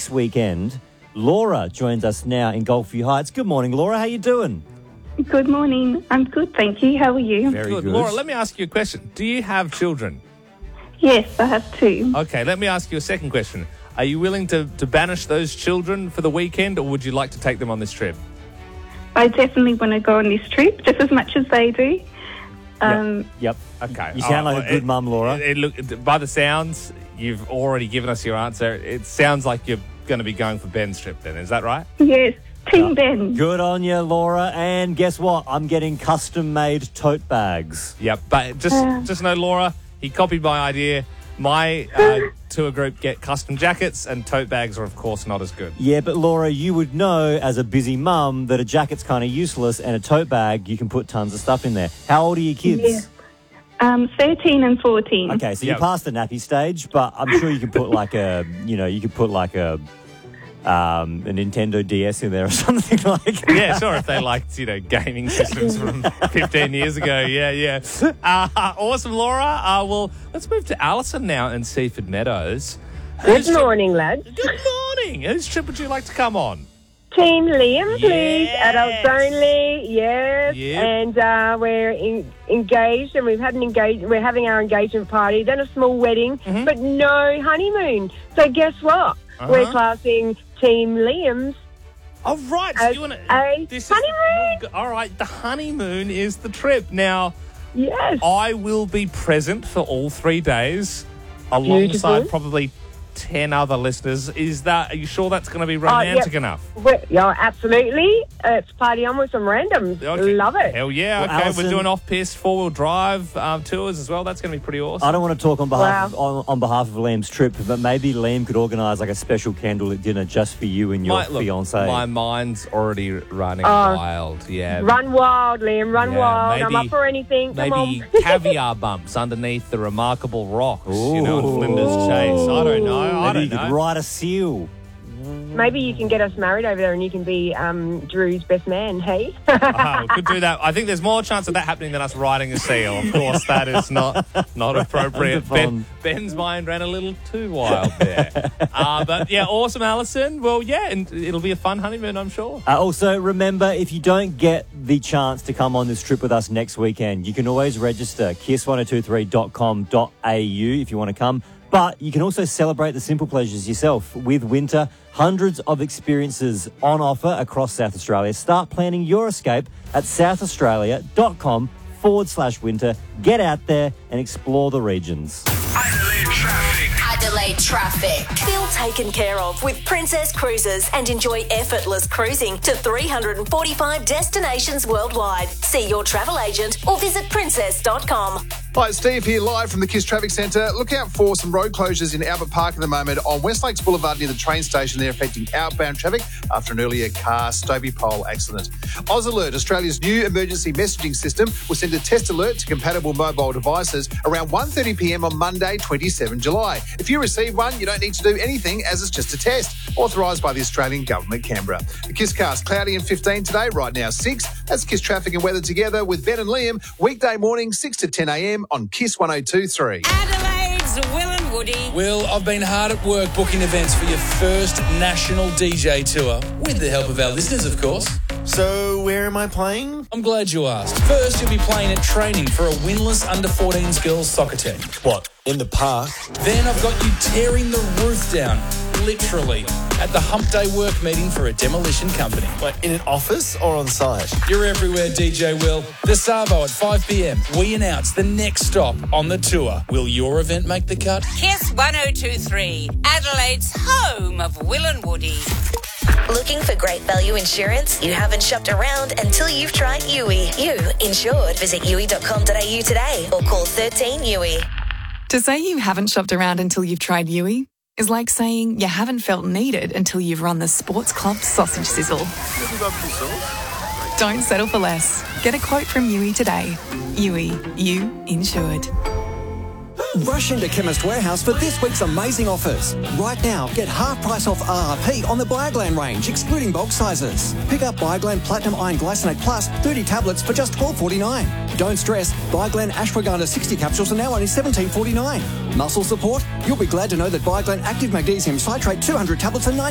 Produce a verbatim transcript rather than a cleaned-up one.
next weekend. Laura joins us now in Goldview Heights. Good morning, Laura. How you doing? Good morning. I'm good, thank you. How are you? Very good. Laura, let me ask you a question. Do you have children? Yes, I have two. Okay, let me ask you a second question. Are you willing to, to banish those children for the weekend, or would you like to take them on this trip? I definitely want to go on this trip just as much as they do. Um, Yep. Okay. You sound Oh, like a good it- mum, Laura. It, it look, by the sounds, you've already given us your answer. It sounds like you're going to be going for Ben's trip then. Is that right? Yes, Team Ben. Good on you, Laura. And guess what? I'm getting custom-made tote bags. Yep. But just, Uh. just know, Laura, he copied my idea. My uh, tour group get custom jackets, and tote bags are, of course, not as good. Yeah, but Laura, you would know as a busy mum that a jacket's kind of useless, and a tote bag, you can put tons of stuff in there. How old are your kids? Yeah. Um, thirteen and fourteen. Okay, so Yep. you're past the nappy stage, but I'm sure you could put like a, you know, you could put like a, um, a Nintendo D S in there or something like. Yeah, sure. If they liked, you know, gaming systems from fifteen years ago. Yeah, yeah. Uh, awesome, Laura. Uh, well, let's move to Alison now in Seaford Meadows. Good Whose trip- morning, lads. Good morning. Whose trip would you like to come on? Team Liam, please. Yes. Adults only, yes. Yep. And uh, we're in, engaged, and we've had an engage. We're having our engagement party, then a small wedding, Mm-hmm. but no honeymoon. So guess what? Uh-huh. We're classing Team Liam's. Oh, right. So As you want a this honeymoon. Is, all right. The honeymoon is the trip. Now, Yes. I will be present for all three days, alongside Beautiful. probably ten other listeners. Is that? Are you sure that's going to be Oh, romantic yep. enough? We're, yeah, absolutely. Uh, it's party on with some randoms. Okay. Love it. Hell yeah. Well, okay, Alison- we're doing off-piste four-wheel drive um, tours as well. That's going to be pretty awesome. I don't want to talk on behalf of, Wow. on, on behalf of Liam's trip, but maybe Liam could organise like a special candlelit dinner just for you and your My- look, fiancée. My mind's already running Oh. wild. Yeah. Run wild, Liam. Run Yeah, wild. I'm maybe- up for anything. Come Maybe on. caviar bumps underneath the remarkable rocks, you know, in Ooh. Flinders Chase. I don't know. I Maybe you don't could know. ride a seal. Maybe you can get us married over there and you can be um, Drew's best man, hey? Oh, we could do that. I think there's more chance of that happening than us riding a seal. Of course, that is not not appropriate. Ben, Ben's mind ran a little too wild there. Uh, but yeah, awesome, Alison. Well, yeah, and it'll be a fun honeymoon, I'm sure. Uh, also, remember, if you don't get the chance to come on this trip with us next weekend, you can always register kiss one oh two three dot com dot a u if you want to come. But you can also celebrate the simple pleasures yourself with winter. Hundreds of experiences on offer across South Australia. Start planning your escape at southaustralia.com forward slash winter. Get out there and explore the regions. Adelaide traffic. Adelaide traffic. Feel taken care of with Princess Cruises and enjoy effortless cruising to three hundred forty-five destinations worldwide. See your travel agent or visit princess dot com. Hi, it's Steve here live from the KISS Traffic Centre. Look out for some road closures in Albert Park at the moment on West Lakes Boulevard near the train station. They're affecting outbound traffic after an earlier car Stovey pole accident. Oz Alert, Australia's new emergency messaging system, will send a test alert to compatible mobile devices around one thirty p m on Monday, the twenty-seventh of July. If you receive one, you don't need to do anything as it's just a test. Authorised by the Australian Government, Canberra. The KISS cast, cloudy and fifteen today, right now six. That's KISS traffic and weather together with Ben and Liam, weekday morning six to ten a m on KISS one oh two point three. Adelaide's Will and Woody. Will, I've been hard at work booking events for your first national D J tour, with the help of our listeners, of course. So, where am I playing? I'm glad you asked. First, you'll be playing at training for a winless under fourteens girls soccer team. What, in the park? Then I've got you tearing the roof down, literally, at the hump day work meeting for a demolition company. Like, in an office or on site? You're everywhere, D J Will. The Savo at five p m, we announce the next stop on the tour. Will your event make the cut? KISS one oh two point three. Adelaide's home of Will and Woody. Looking for great value insurance? You haven't shopped around until you've tried U I. You insured. Visit u i dot com dot a u today or call thirteen U I. To say you haven't shopped around until you've tried U I is like saying you haven't felt needed until you've run the Sports Club sausage sizzle. Don't settle for less. Get a quote from U I today. U I, you insured. Rush into Chemist Warehouse for this week's amazing offers. Right now, get half price off R R P on the Bioglan range, excluding bulk sizes. Pick up Bioglan Platinum Iron Glycinate Plus thirty tablets for just twelve forty-nine. Don't stress, Bioglan Ashwagandha sixty capsules are now only seventeen forty-nine. Muscle support? You'll be glad to know that Bioglan Active Magnesium Citrate two hundred tablets are